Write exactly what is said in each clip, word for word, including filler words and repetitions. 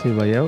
Sí, veieu?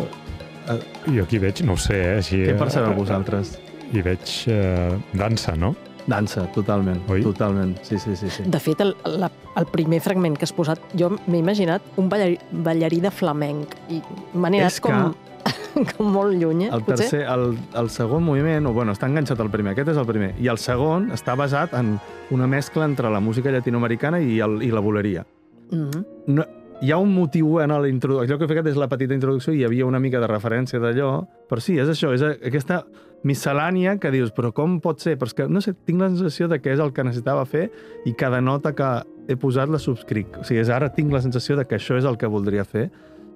Jo aquí veig, no ho sé, eh? Així, Què percebeu vosaltres? Hi veig eh, dansa, no? Dansa, totalment, Oi? totalment. Sí, sí, sí, sí. De fet, el, la, el primer fragment que has posat, jo m'he imaginat un ballarí, ballarí de flamenc i m'ha És anat com, com molt lluny, eh? El Potser? tercer, el, el segon moviment, o bueno, està enganxat al primer, aquest és el primer, i el segon està basat en una mescla entre la música llatinoamericana i, el, i la boleria. Mm-hmm. No, hi ha un motiu en la introducció, allò que he fet és la petita introducció i hi havia una mica de referència d'allò, però sí, és això, és aquesta miscel·lània que dius, però com pot ser? Però és que, no sé, tinc la sensació de que és el que necessitava fer i cada nota que he posat la subscric. O sigui, és ara tinc la sensació de que això és el que voldria fer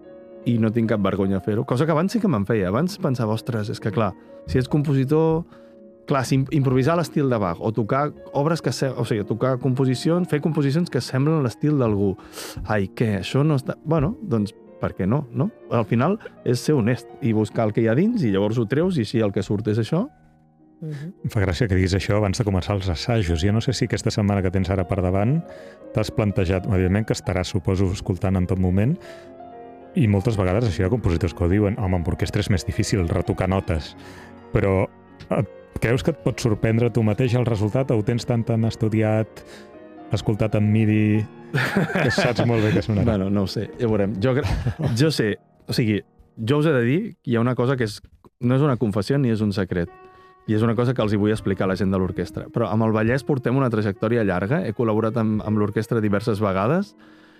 i no tinc cap vergonya a fer-ho. Cosa que abans sí que me'n feia. Abans pensava, ostres, és que clar, si ets compositor, clar, si improvisar l'estil de Bach o tocar obres que... Se... O sigui, tocar composicions, fer composicions que semblen l'estil d'algú. Ai, què? Això no està... Bueno, doncs, per què no, no? Al final és ser honest i buscar el que hi ha dins i llavors ho treus i si el que surt és això... Mm-hmm. Em fa gràcia que diguis això abans de començar els assajos. Jo no sé si aquesta setmana que tens ara per davant t'has plantejat, evidentment que estaràs, suposo, escoltant en tot moment, i moltes vegades això hi ha compositors que ho diuen, home, amb orquestra és més difícil retocar notes, però et creus que et pot sorprendre tu mateix el resultat o ho tens tan tan estudiat, escoltat en midi, que saps molt bé que sonarà? Bueno, no ho sé, ja veurem. Jo, jo sé, o sigui, jo us he de dir que hi ha una cosa que és, no és una confessió ni és un secret, i és una cosa que els hi vull explicar a la gent de l'orquestra. Però amb el Vallès portem una trajectòria llarga, he col·laborat amb, amb l'orquestra diverses vegades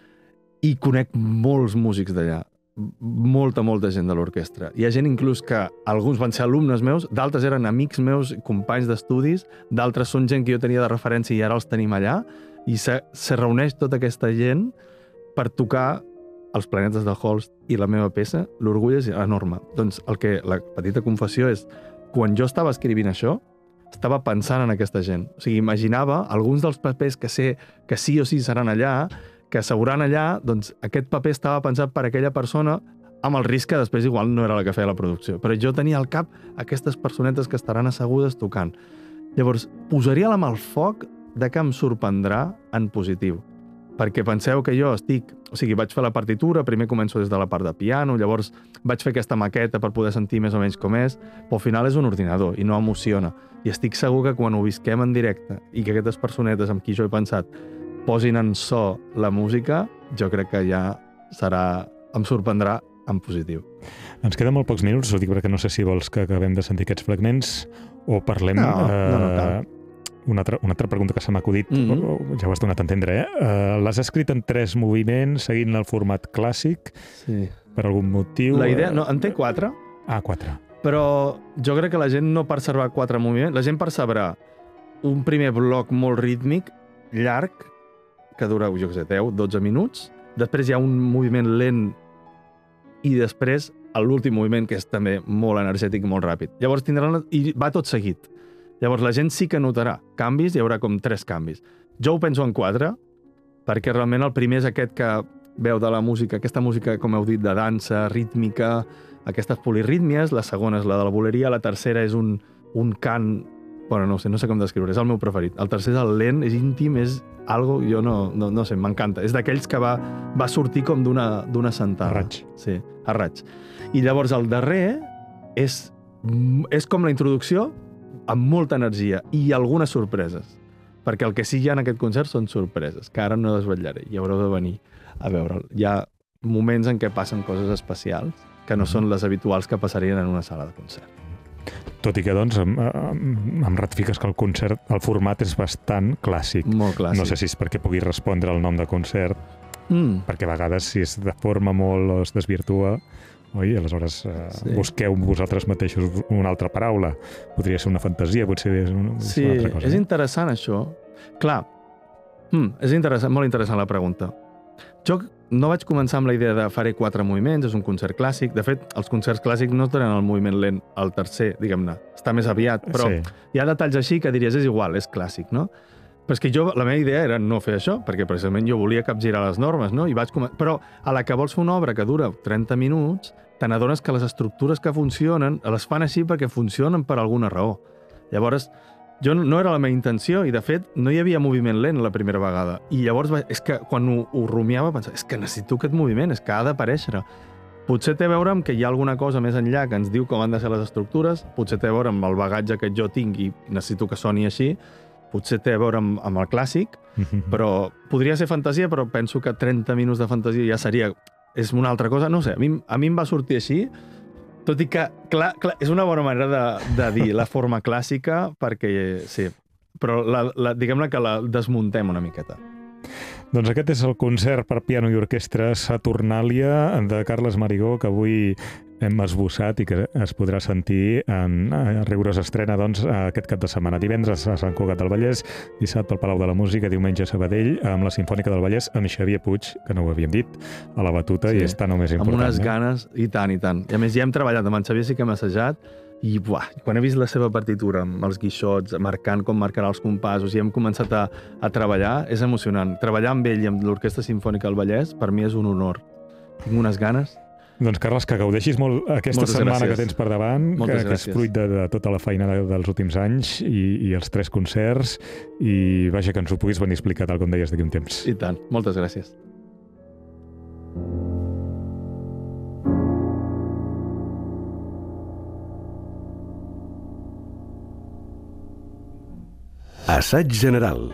i conec molts músics d'allà, molta, molta gent de l'orquestra. Hi ha gent inclús que alguns van ser alumnes meus, d'altres eren amics meus, companys d'estudis, d'altres són gent que jo tenia de referència i ara els tenim allà, i se, se reuneix tota aquesta gent per tocar els planetes de Holst i la meva peça, l'orgull és enorme. Doncs el que, la petita confessió és, quan jo estava escrivint això, estava pensant en aquesta gent. O sigui, imaginava alguns dels papers que sé que sí o sí seran allà, que asseguran allà, doncs aquest paper estava pensat per aquella persona amb el risc que després igual no era la que feia la producció. Però jo tenia al cap aquestes personetes que estaran assegudes tocant. Llavors, posaria la mà al foc de que em sorprendrà en positiu. Perquè penseu que jo estic... O sigui, vaig fer la partitura, primer començo des de la part de piano, llavors vaig fer aquesta maqueta per poder sentir més o menys com és, però al final és un ordinador i no emociona. I estic segur que quan ho visquem en directe i que aquestes personetes amb qui jo he pensat posin en so la música, jo crec que ja serà... em sorprendrà en positiu. Ens queden molt pocs minuts, ho dic perquè no sé si vols que acabem de sentir aquests fragments o parlem... No, eh, no, no cal. Una altra, una altra pregunta que se m'ha acudit, Mm-hmm. oh, ja ho has donat a entendre, eh? Uh, L'has escrit en tres moviments, seguint el format clàssic, Sí. per algun motiu... La idea... No, en té quatre, Ah, quatre. però jo crec que la gent no percebrà quatre moviments, la gent percebrà un primer bloc molt rítmic, llarg, que dura, jo què sé, deu, dotze minuts, després hi ha un moviment lent i després l'últim moviment, que és també molt energètic i molt ràpid. Llavors tindran... I va tot seguit. Llavors la gent sí que notarà canvis, hi haurà com tres canvis. Jo ho penso en quatre, perquè realment el primer és aquest que veu de la música, aquesta música, com heu dit, de dansa, rítmica, aquestes polirítmies, la segona és la de la boleria, la tercera és un, un cant... Bueno, no sé, no sé com descriure, és el meu preferit. El tercer és el lent, és íntim, és algo, jo no, no, no sé, m'encanta. És d'aquells que va, va sortir com d'una d'una sentada. A raig. Sí, a raig. I llavors el darrer és, és com la introducció, amb molta energia i algunes sorpreses. Perquè el que sí hi ha en aquest concert són sorpreses, que ara no desvetllaré, i haureu de venir a veure'l. Hi ha moments en què passen coses especials que no són les habituals que passarien en una sala de concert. Tot i que, doncs, em, em, em ratifiques que el concert, el format és bastant clàssic. Molt clàssic. No sé si és perquè pugui respondre al nom de concert, Mm. perquè a vegades si es deforma molt o es desvirtua, oi? Aleshores eh, Sí. busqueu vosaltres mateixos una altra paraula. Podria ser una fantasia, potser és una, és Sí, una altra cosa. és eh? interessant això. Clar, mm, és interessant, molt interessant la pregunta. Jo no vaig començar amb la idea de faré quatre moviments, és un concert clàssic. De fet, els concerts clàssics no tenen el moviment lent al tercer, diguem-ne. Està més aviat, però Sí. hi ha detalls així que diries és igual, és clàssic, no? Però és que jo, la meva idea era no fer això, perquè precisament jo volia capgirar les normes, no? I vaig com... Però a la que vols fer una obra que dura trenta minuts, te n'adones que les estructures que funcionen les fan així perquè funcionen per alguna raó. Llavors, jo no era la meva intenció i, de fet, no hi havia moviment lent la primera vegada. I llavors, és que quan ho, ho rumiava, pensava, és que necessito aquest moviment, és que ha d'aparèixer. Potser té a veure amb que hi ha alguna cosa més enllà que ens diu com han de ser les estructures, potser té a veure amb el bagatge que jo tinc i necessito que soni així, potser té a veure amb, amb el clàssic, però podria ser fantasia, però penso que trenta minuts de fantasia ja seria... És una altra cosa, no ho sé, a mi, a mi em va sortir així, tot i que, clar, clar és una bona manera de, de dir la forma clàssica, perquè, sí, però la, la, diguem-ne que la desmuntem una miqueta. Doncs aquest és el concert per piano i orquestra Saturnàlia de Carles Marigó, que avui hem esbossat i que es podrà sentir en rigorosa estrena doncs, aquest cap de setmana. Divendres a Sant Cugat del Vallès, dissabte al Palau de la Música, diumenge a Sabadell, amb la Simfònica del Vallès, amb Xavier Puig, que no ho havíem dit, a la batuta, sí, i és tan o més important. Amb unes eh? ganes, i tant, i tant. I a més ja hem treballat, amb en Xavier sí que hem assajat, i buah, quan he vist la seva partitura amb els guixots, marcant com marcarà els compassos, i hem començat a, a treballar, és emocionant. Treballar amb ell i amb l'Orquestra Simfònica del Vallès, per mi és un honor. Tinc unes ganes. Doncs, Carles, que gaudeixis molt aquesta Moltes setmana gràcies. que tens per davant, Moltes que, que és fruit de, de tota la feina de, dels últims anys i, i els tres concerts, i vaja, que ens ho puguis venir a explicar tal com deies d'aquí un temps. I tant. Moltes gràcies. Assaig general.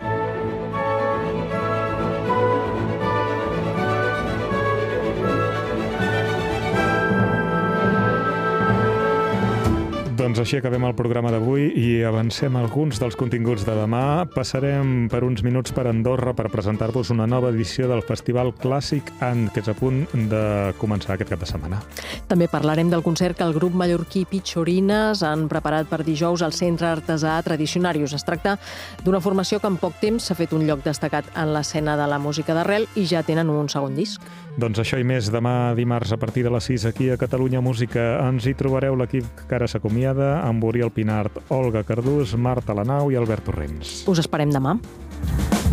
Doncs així acabem el programa d'avui i avancem alguns dels continguts de demà. Passarem per uns minuts per Andorra per presentar-vos una nova edició del Festival Clàssic And, que és a punt de començar aquest cap de setmana. També parlarem del concert que el grup mallorquí Pitxorines han preparat per dijous al Centre Artesà Tradicionarius. Es tracta d'una formació que en poc temps s'ha fet un lloc destacat en l'escena de la música d'arrel i ja tenen un segon disc. Doncs això i més demà dimarts a partir de les sis aquí a Catalunya Música. Ens hi trobareu l'equip que ara s'acomiada, amb Oriol Pinart, Olga Cardús, Marta Lanau i Albert Torrents. Us esperem demà.